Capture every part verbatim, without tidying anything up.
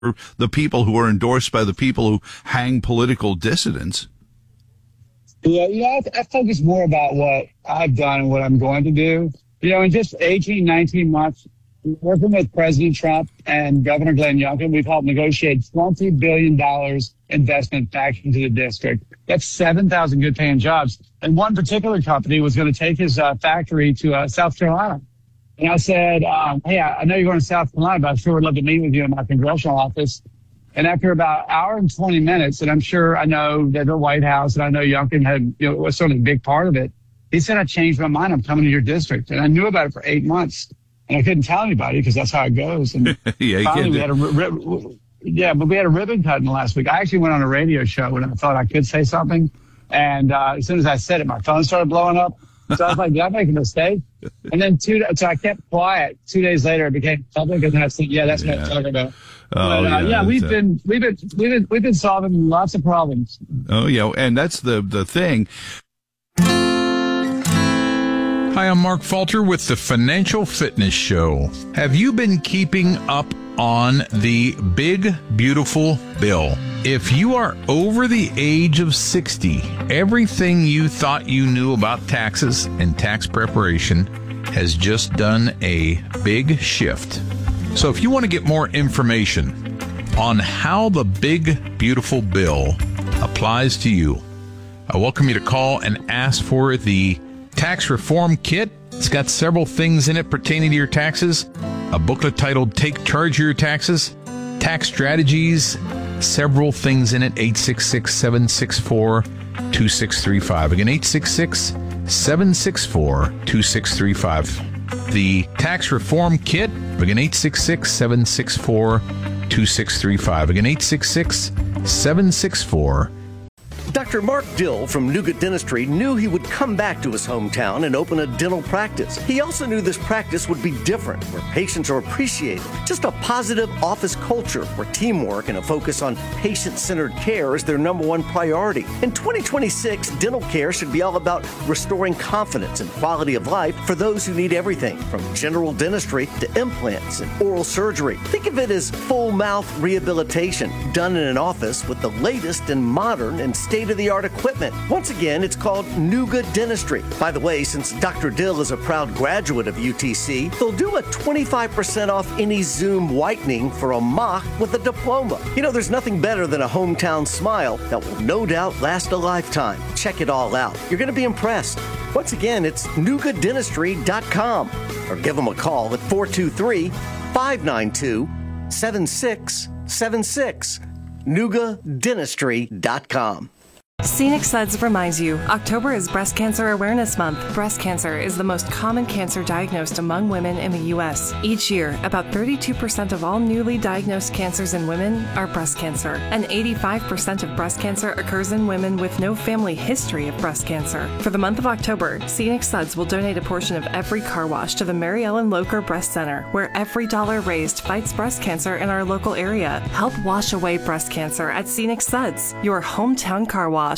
the people who are endorsed by the people who hang political dissidents. Yeah, you know, I, I focus more about what I've done and what I'm going to do. You know, in just eighteen, nineteen months, working with President Trump and Governor Glenn Youngkin, we've helped negotiate twenty billion dollars investment back into the district. That's seven thousand good-paying jobs. And one particular company was going to take his uh, factory to uh, South Carolina. And I said, um, hey, I know you're going to South Carolina, but I sure would love to meet with you in my congressional office. And after about an hour and twenty minutes, and I'm sure I know that the White House, and I know Youngkin had, you know, was certainly a big part of it, he said, I changed my mind. I'm coming to your district. And I knew about it for eight months. And I couldn't tell anybody because that's how it goes. And yeah, finally, we had a ri- yeah, but we had a ribbon cutting last week. I actually went on a radio show and I thought I could say something. And uh, as soon as I said it, my phone started blowing up. So I was like, did I make a mistake? And then two, so I kept quiet. Two days later, it became public, and then I said, yeah, that's yeah. what I'm talking about. Oh, but, uh, yeah, yeah, we've uh, been we've been we've been we've been solving lots of problems. Oh yeah, and that's the the thing. Hi, I'm Mark Falter with the Financial Fitness Show. Have you been keeping up on the big, beautiful bill? If you are over the age of sixty, everything you thought you knew about taxes and tax preparation has just done a big shift. So if you want to get more information on how the big, beautiful bill applies to you, I welcome you to call and ask for the Tax Reform Kit. It's got several things in it pertaining to your taxes. A booklet titled Take Charge of Your Taxes, Tax Strategies, several things in it. eight six six, seven six four, two six three five. Again, eight six six, seven six four, two six three five. The Tax Reform Kit. Again, eight six six, seven six four, two six three five. Again, eight six six, seven six four. Doctor Mark Dill from Nuga Dentistry knew he would come back to his hometown and open a dental practice. He also knew this practice would be different, where patients are appreciated. Just a positive office culture where teamwork and a focus on patient-centered care is their number one priority. In twenty twenty-six, dental care should be all about restoring confidence and quality of life for those who need everything from general dentistry to implants and oral surgery. Think of it as full mouth rehabilitation done in an office with the latest and modern and state state-of-the-art equipment. Once again, it's called Nuga Dentistry. By the way, since Doctor Dill is a proud graduate of U T C, they'll do a twenty-five percent off any Zoom whitening for a mock with a diploma. You know, there's nothing better than a hometown smile that will no doubt last a lifetime. Check it all out. You're going to be impressed. Once again, it's nuga dentistry dot com or give them a call at four two three, five nine two, seven six seven six. nuga dentistry dot com. Scenic Suds reminds you, October is Breast Cancer Awareness Month. Breast cancer is the most common cancer diagnosed among women in the U S. Each year, about thirty-two percent of all newly diagnosed cancers in women are breast cancer, and eighty-five percent of breast cancer occurs in women with no family history of breast cancer. For the month of October, Scenic Suds will donate a portion of every car wash to the Mary Ellen Locher Breast Center, where every dollar raised fights breast cancer in our local area. Help wash away breast cancer at Scenic Suds, your hometown car wash.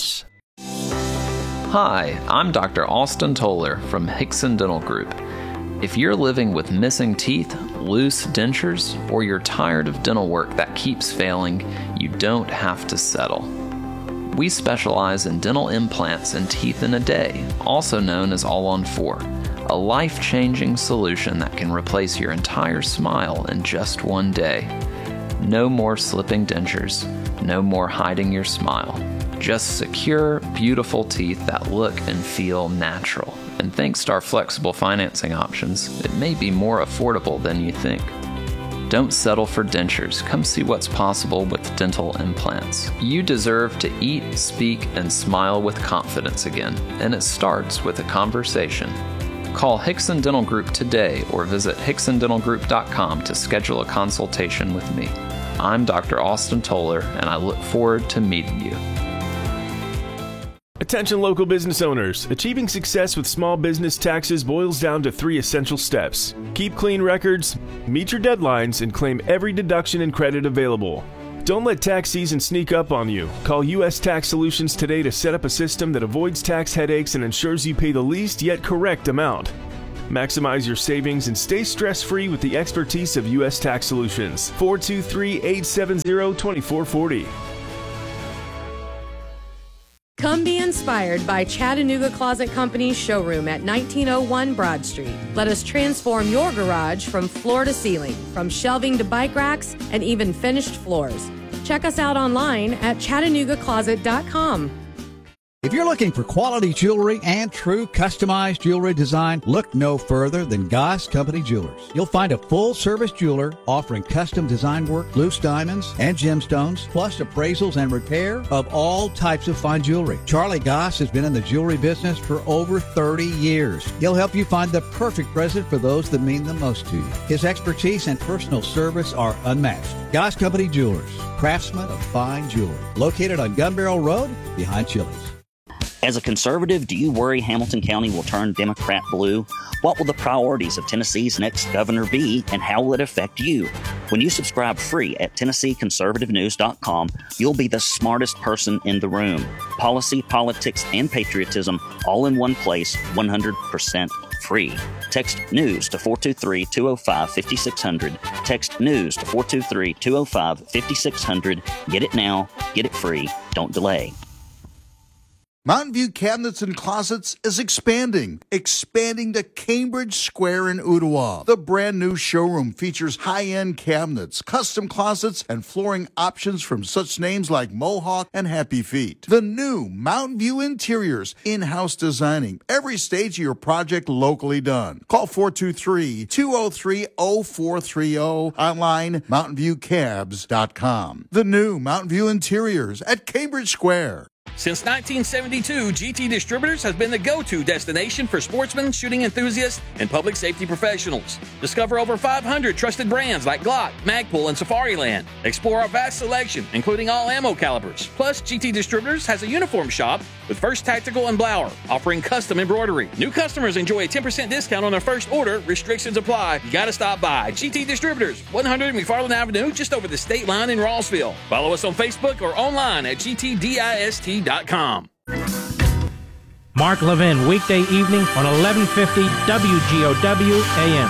Hi, I'm Doctor Austin Toller from Hickson Dental Group. If you're living with missing teeth, loose dentures, or you're tired of dental work that keeps failing, you don't have to settle. We specialize in dental implants and teeth in a day, also known as All on Four, a life-changing solution that can replace your entire smile in just one day. No more slipping dentures, no more hiding your smile. Just secure, beautiful teeth that look and feel natural. And thanks to our flexible financing options, it may be more affordable than you think. Don't settle for dentures. Come see what's possible with dental implants. You deserve to eat, speak, and smile with confidence again, and it starts with a conversation. Call Hickson Dental Group today or visit hickson dental group dot com to schedule a consultation with me. I'm Doctor Austin Toller, and I look forward to meeting you. Attention local business owners. Achieving success with small business taxes boils down to three essential steps. Keep clean records, meet your deadlines, and claim every deduction and credit available. Don't let tax season sneak up on you. Call U S Tax Solutions today to set up a system that avoids tax headaches and ensures you pay the least yet correct amount. Maximize your savings and stay stress-free with the expertise of U S Tax Solutions. four two three, eight seven zero, two four four zero. Come be inspired by Chattanooga Closet Company's showroom at nineteen oh one Broad Street. Let us transform your garage from floor to ceiling, from shelving to bike racks, and even finished floors. Check us out online at chattanooga closet dot com. If you're looking for quality jewelry and true customized jewelry design, look no further than Goss Company Jewelers. You'll find a full-service jeweler offering custom design work, loose diamonds, and gemstones, plus appraisals and repair of all types of fine jewelry. Charlie Goss has been in the jewelry business for over thirty years. He'll help you find the perfect present for those that mean the most to you. His expertise and personal service are unmatched. Goss Company Jewelers, craftsmen of fine jewelry. Located on Gun Barrel Road, behind Chili's. As a conservative, do you worry Hamilton County will turn Democrat blue? What will the priorities of Tennessee's next governor be, and how will it affect you? When you subscribe free at Tennessee Conservative News dot com, you'll be the smartest person in the room. Policy, politics, and patriotism all in one place, one hundred percent free. Text NEWS to four two three, two oh five, five six zero zero. Text NEWS to four two three, two oh five, five six zero zero. Get it now. Get it free. Don't delay. Mountain View Cabinets and Closets is expanding, expanding to Cambridge Square in Ottawa. The brand new showroom features high-end cabinets, custom closets, and flooring options from such names like Mohawk and Happy Feet. The new Mountain View Interiors, in-house designing, every stage of your project locally done. Call four two three, two oh three, oh four three oh, online mountain view cabs dot com. The new Mountain View Interiors at Cambridge Square. Since nineteen seventy-two, G T Distributors has been the go-to destination for sportsmen, shooting enthusiasts, and public safety professionals. Discover over five hundred trusted brands like Glock, Magpul, and Safariland. Explore our vast selection, including all ammo calibers. Plus, G T Distributors has a uniform shop with First Tactical and Blower, offering custom embroidery. New customers enjoy a ten percent discount on their first order. Restrictions apply. You gotta stop by. G T Distributors, one hundred McFarland Avenue, just over the state line in Rossville. Follow us on Facebook or online at G T dist dot com. Mark Levin, weekday evening on eleven fifty W G O W A M.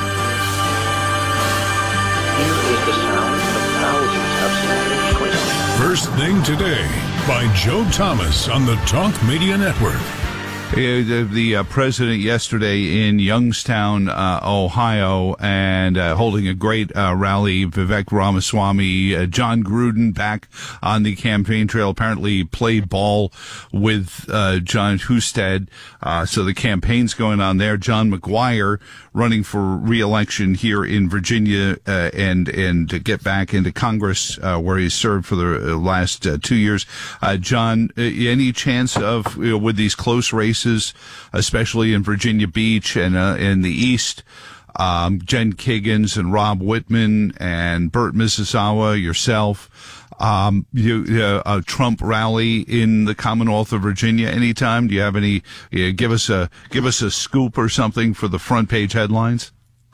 Here is the sound of thousands of Spanish choices. First Thing Today by Joe Thomas on the Talk Media Network. Uh, the the uh, president yesterday in Youngstown, uh, Ohio, and uh, holding a great uh, rally. Vivek Ramaswamy, uh, John Gruden back on the campaign trail, apparently played ball with uh, John Husted. Uh, so the campaign's going on there. John McGuire running for re-election here in Virginia, uh, and and to get back into Congress, uh, where he served for the last uh, two years. Uh, John, uh, any chance of, you know, with these close races, especially in Virginia Beach and uh, in the East, um, Jen Kiggins and Rob Whitman and Burt Mississauga, yourself, um, you, uh, a Trump rally in the Commonwealth of Virginia anytime? Do you have any? Uh, give us a give us a scoop or something for the front page headlines.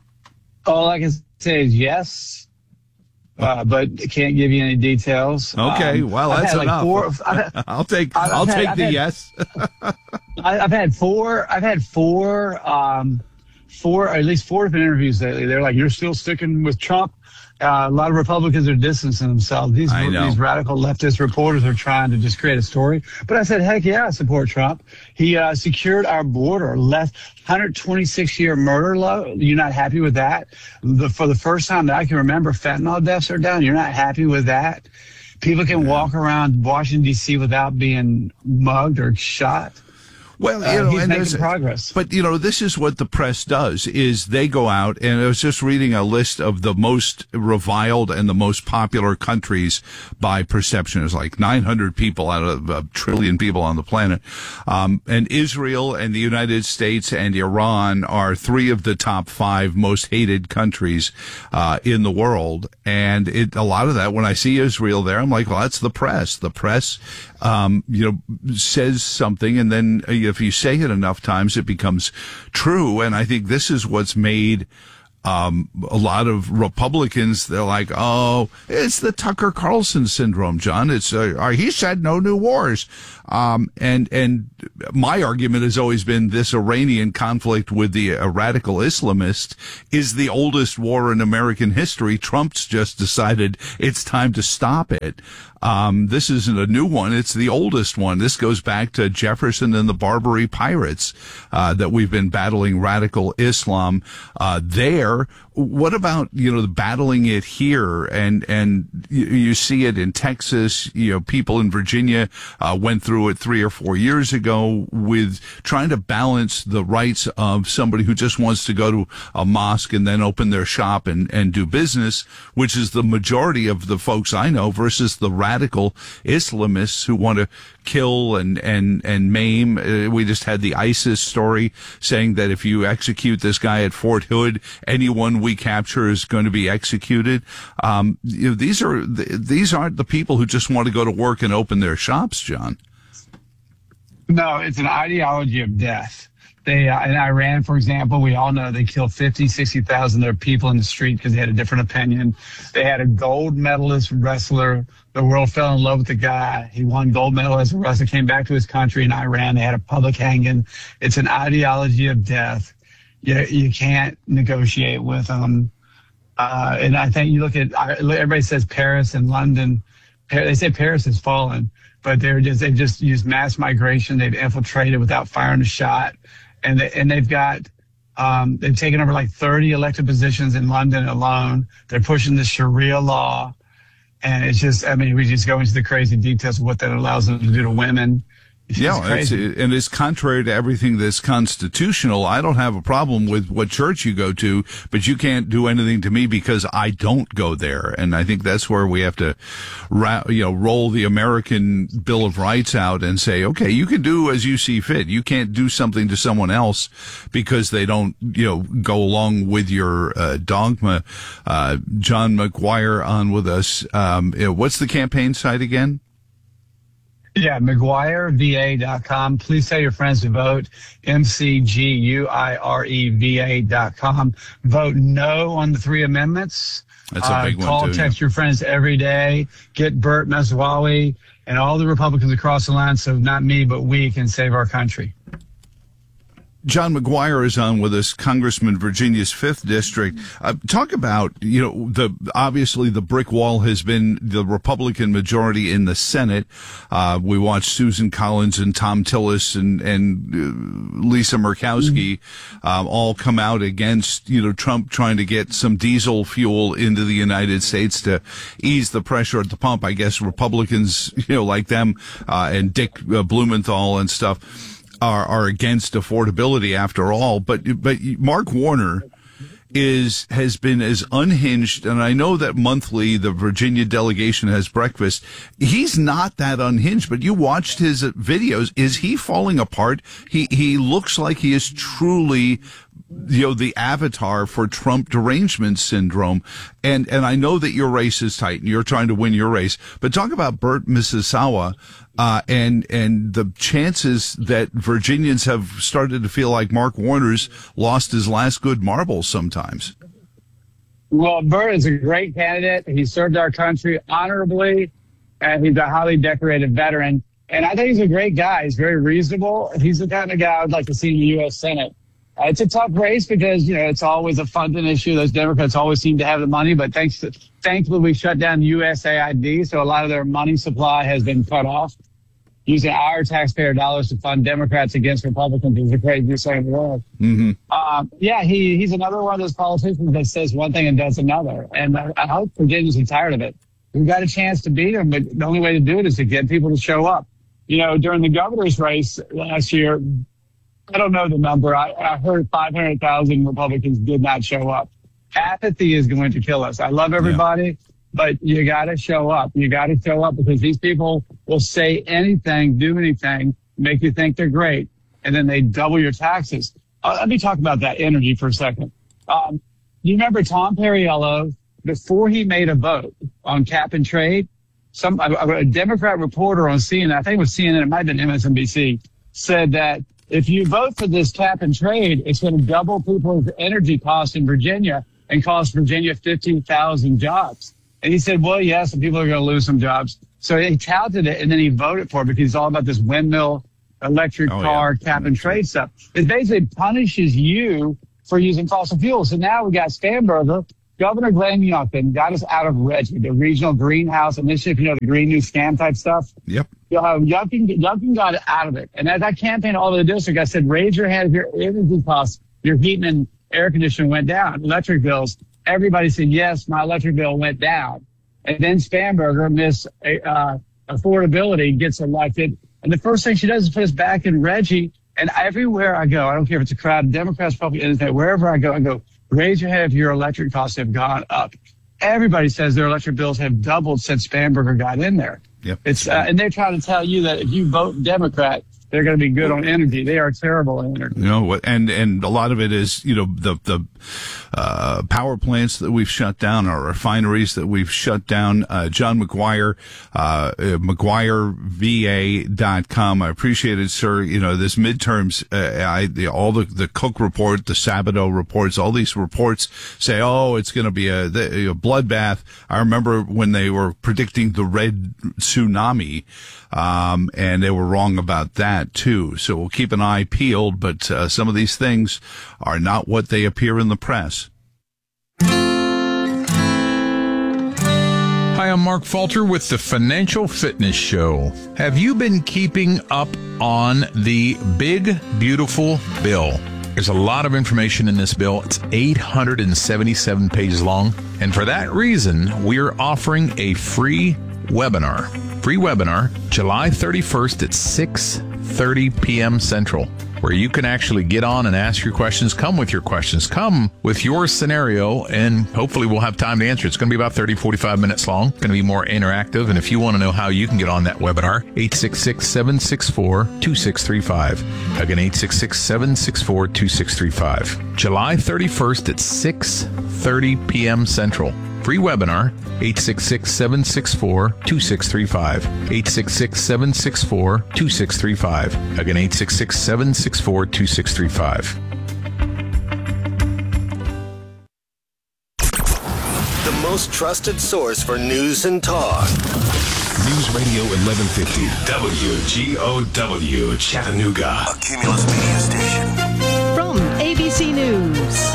All I can say is yes. Uh, but can't give you any details. Okay, um, well, that's like enough. Four, had, I'll take. I've I'll had, take I've the had, yes. I, I've had four. I've had four. Um, four, at least four different interviews lately. They're like, "You're still sticking with Trump." Uh, a lot of Republicans are distancing themselves. These these radical leftist reporters are trying to just create a story. But I said, heck yeah, I support Trump. He uh, secured our border, left one hundred twenty-six year murder low. You're not happy with that? The, for the first time that I can remember, fentanyl deaths are down. You're not happy with that? People can walk around Washington, D C without being mugged or shot. Well, you uh, know, he's and making progress. But, you know, this is what the press does, is they go out, and I was just reading a list of the most reviled and the most popular countries by perception. It's like nine hundred people out of a trillion people on the planet. Um, and Israel and the United States and Iran are three of the top five most hated countries uh, in the world. And it, a lot of that, when I see Israel there, I'm like, well, that's the press. The press, um, you know, says something, and then uh, if you say it enough times, it becomes true. And I think this is what's made Um, a lot of Republicans, they're like, oh, it's the Tucker Carlson syndrome, John. It's, uh, he said no new wars. Um, and, and my argument has always been this Iranian conflict with the uh, radical Islamists is the oldest war in American history. Trump's just decided it's time to stop it. Um, this isn't a new one. It's the oldest one. This goes back to Jefferson and the Barbary Pirates, uh, that we've been battling radical Islam, uh, there. What about, you know, battling it here? And, and you, you see it in Texas. You know, people in Virginia, uh, went through it three or four years ago with trying to balance the rights of somebody who just wants to go to a mosque and then open their shop and, and do business, which is the majority of the folks I know, versus the radical Islamists who want to kill and, and, and maim. Uh, we just had the ISIS story saying that if you execute this guy at Fort Hood, anyone we capture is going to be executed. Um, you know, these are, these aren't the people who just want to go to work and open their shops, John. No, it's an ideology of death. They, uh, in Iran, for example, we all know they killed fifty, sixty thousand of their people in the street because they had a different opinion. They had a gold medalist wrestler. The world fell in love with the guy. He won gold medal as a wrestler, came back to his country in Iran. They had a public hanging. It's an ideology of death. You, you can't negotiate with them. Uh, and I think you look at, everybody says Paris and London. They say Paris has fallen, but they're just, they've just used mass migration. They've infiltrated without firing a shot. And they, and they've got, um, they've taken over like thirty elected positions in London alone. They're pushing the Sharia law. And it's just, I mean, we just go into the crazy details of what that allows them to do to women. It's yeah, it's, and it's contrary to everything that's constitutional. I don't have a problem with what church you go to, but you can't do anything to me because I don't go there. And I think that's where we have to, you know, roll the American Bill of Rights out and say, okay, you can do as you see fit. You can't do something to someone else because they don't, you know, go along with your uh, dogma. Uh, John McGuire on with us. Um, you know, what's the campaign site again? Yeah, McGuire V A dot com. Please tell your friends to vote. M C G U I R E V A dot com. Vote no on the three amendments. That's a big uh, one, Call, too, text yeah. your friends every day. Get Burt Meswawi and all the Republicans across the line so not me, but we can save our country. John McGuire is on with us, Congressman, Virginia's fifth District. Uh, talk about, you know, the obviously the brick wall has been the Republican majority in the Senate. Uh, we watched Susan Collins and Tom Tillis and, and uh, Lisa Murkowski um, all come out against, you know, Trump trying to get some diesel fuel into the United States to ease the pressure at the pump. I guess Republicans, you know, like them uh, and Dick uh, Blumenthal and stuff, are, are against affordability after all. But, but Mark Warner is, has been as unhinged. And I know that monthly the Virginia delegation has breakfast. He's not that unhinged, but you watched his videos. Is he falling apart? He, he looks like he is truly, you know, the avatar for Trump derangement syndrome. And, and I know that your race is tight and you're trying to win your race, but talk about Burt Mississauga, uh, and, and the chances that Virginians have started to feel like Mark Warner's lost his last good marbles sometimes. Well, Burt is a great candidate. He served our country honorably, and he's a highly decorated veteran. And I think he's a great guy. He's very reasonable. He's the kind of guy I would like to see in the U S Senate. Uh, it's a tough race because, you know, it's always a funding issue. Those Democrats always seem to have the money, but thanks to, thankfully we shut down U S A I D, so a lot of their money supply has been cut off. Using our taxpayer dollars to fund Democrats against Republicans is the craziest thing in the world. Mm-hmm. Um, yeah, he, he's another one of those politicians that says one thing and does another. And I, I hope Virginians are tired of it. We've got a chance to beat him, but the only way to do it is to get people to show up. You know, during the governor's race last year, I don't know the number. I, I heard five hundred thousand Republicans did not show up. Apathy is going to kill us. I love everybody, yeah. but you got to show up. You got to show up because these people will say anything, do anything, make you think they're great, and then they double your taxes. Uh, let me talk about that energy for a second. Um, you remember Tom Perriello, before he made a vote on cap and trade, some a, a Democrat reporter on C N N, I think it was C N N, it might have been M S N B C, said that if you vote for this cap and trade, it's going to double people's energy costs in Virginia and cost Virginia fifteen thousand jobs. And he said, well, yes, some people are going to lose some jobs. So he touted it, and then he voted for it because it's all about this windmill, electric oh, car, yeah. cap and trade stuff. It basically punishes you for using fossil fuels. So now we got Spanberger. Governor Glenn Youngkin got us out of Reggie, the regional greenhouse initiative, you know, the Green New Scam type stuff. Yep. You know, Youngkin, Youngkin got it out of it. And as I campaigned all over the district, I said, raise your hand if your energy costs, your heating and air conditioning went down, electric bills. Everybody said, yes, my electric bill went down. And then Spanberger, Miss uh, Affordability, gets elected. And the first thing she does is put us back in Reggie. And everywhere I go, I don't care if it's a crowd of Democrats, Republicans, wherever I go, I go, raise your hand if your electric costs have gone up. Everybody says their electric bills have doubled since Spanberger got in there. Yep. It's uh, and they're trying to tell you that if you vote Democrat, they're going to be good on energy. They are terrible on energy. You know, and and a lot of it is, you know, the the uh, power plants that we've shut down, our refineries that we've shut down. Uh, John McGuire, uh, McGuire V A dot com. I appreciate it, sir. You know, this midterms, uh, I the, all the the Cook report, the Sabato reports, all these reports say, oh, it's going to be a, a bloodbath. I remember when they were predicting the red tsunami, um, and they were wrong about that too. So we'll keep an eye peeled, but uh, some of these things are not what they appear in the press. Hi, I'm Mark Falter with the Financial Fitness Show. Have you been keeping up on the big, beautiful bill? There's a lot of information in this bill. It's eight hundred seventy-seven pages long. And for that reason, we're offering a free webinar. Free webinar, July thirty-first at six thirty p.m. Central, where you can actually get on and ask your questions. Come with your questions. Come with your scenario, and hopefully we'll have time to answer. It's going to be about thirty, forty-five minutes long. It's going to be more interactive. And if you want to know how you can get on that webinar, eight six six, seven six four, two six three five. Again, eight six six, seven six four, two six three five. July thirty-first at six thirty p.m. Central. Free webinar, eight six six, seven six four, two six three five. eight six six, seven six four, two six three five. Again, eight six six, seven six four, two six three five. The most trusted source for news and talk. News Radio eleven fifty, W G O W, Chattanooga. A Cumulus Media Station. From A B C News,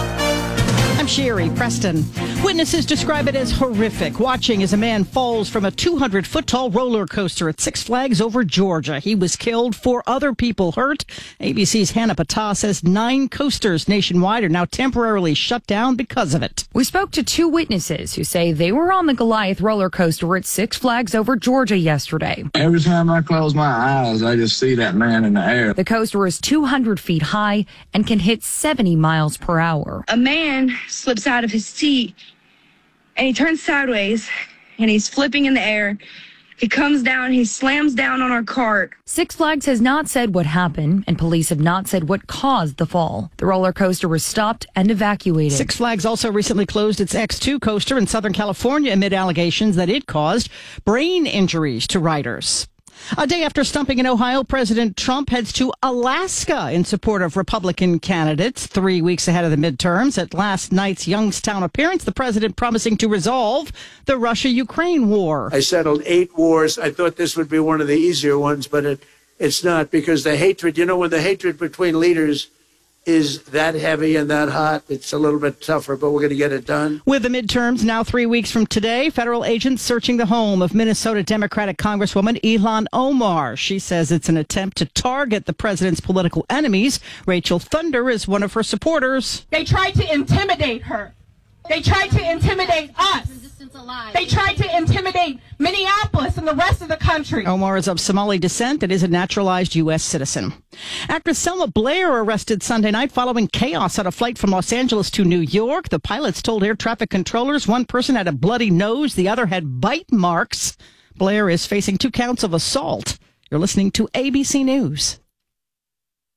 I'm Sherry Preston. Witnesses describe it as horrific, watching as a man falls from a two hundred foot tall roller coaster at Six Flags over Georgia. He was killed, four other people hurt. A B C's Hannah Patah says nine coasters nationwide are now temporarily shut down because of it. We spoke to two witnesses who say they were on the Goliath roller coaster at Six Flags over Georgia yesterday. Every time I close my eyes, I just see that man in the air. The coaster is two hundred feet high and can hit seventy miles per hour. A man slips out of his seat and he turns sideways and he's flipping in the air. He comes down, he slams down on our cart. Six Flags has not said what happened, and police have not said what caused the fall. The roller coaster was stopped and evacuated. Six Flags also recently closed its X two coaster in Southern California amid allegations that it caused brain injuries to riders. A day after stumping in Ohio, President Trump heads to Alaska in support of Republican candidates, three weeks ahead of the midterms. At last night's Youngstown appearance, the president promising to resolve the Russia-Ukraine war. I settled eight wars. I thought this would be one of the easier ones, but it, it's not, because the hatred, you know, when the hatred between leaders is that heavy and that hot, it's a little bit tougher, but we're going to get it done. With the midterms now three weeks from today, federal agents searching the home of Minnesota Democratic Congresswoman Ilhan Omar. She says it's an attempt to target the president's political enemies. Rachel Thunder is one of her supporters. They tried to intimidate her. They tried to intimidate us. They tried to intimidate Minneapolis and the rest of the country. Omar is of Somali descent and is a naturalized U S citizen. Actress Selma Blair arrested Sunday night following chaos on a flight from Los Angeles to New York. The pilots told air traffic controllers one person had a bloody nose, the other had bite marks. Blair is facing two counts of assault. You're listening to A B C News.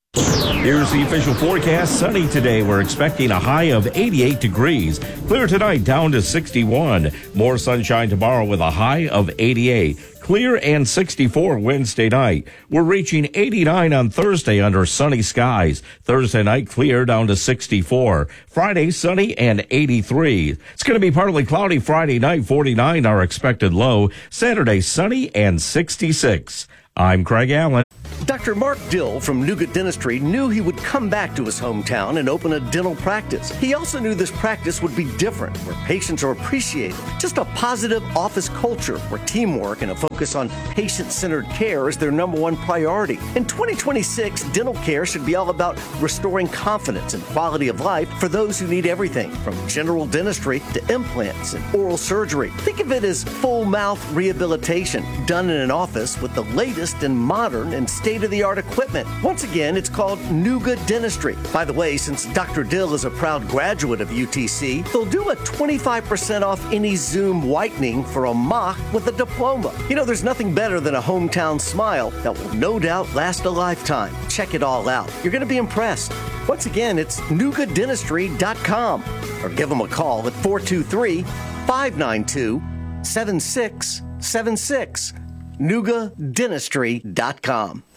Here's the official forecast. Sunny today. We're expecting a high of eighty-eight degrees. Clear tonight down to sixty-one. More sunshine tomorrow with a high of eighty-eight. Clear and sixty-four Wednesday night. We're reaching eighty-nine on Thursday under sunny skies. Thursday night clear down to sixty-four. Friday sunny and eighty-three. It's going to be partly cloudy Friday night, forty-nine our expected low. Saturday sunny and sixty-six. I'm Craig Allen. Doctor Mark Dill from Nougat Dentistry knew he would come back to his hometown and open a dental practice. He also knew this practice would be different, where patients are appreciated. Just a positive office culture where teamwork and a focus on patient-centered care is their number one priority. In twenty twenty-six, dental care should be all about restoring confidence and quality of life for those who need everything from general dentistry to implants and oral surgery. Think of it as full mouth rehabilitation done in an office with the latest and modern and state-of-the-art equipment. Once again, it's called Nougat Dentistry. By the way, since Doctor Dill is a proud graduate of U T C, they'll do a twenty-five percent off any Zoom whitening for a mock with a diploma. You know, there's nothing better than a hometown smile that will no doubt last a lifetime. Check it all out. You're going to be impressed. Once again, it's nougat dentistry dot com or give them a call at four two three, five nine two, seven six seven six. nougat dentistry dot com.